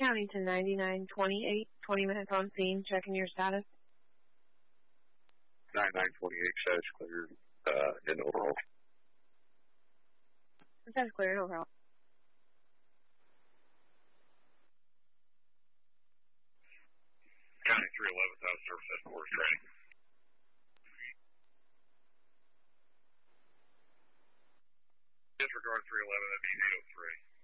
County to 9928, 20 minutes on scene, checking your status. 9928, status cleared, in overall. Status cleared, overall. County 311, without service headquarters training. Disregard 311, that'd be 803.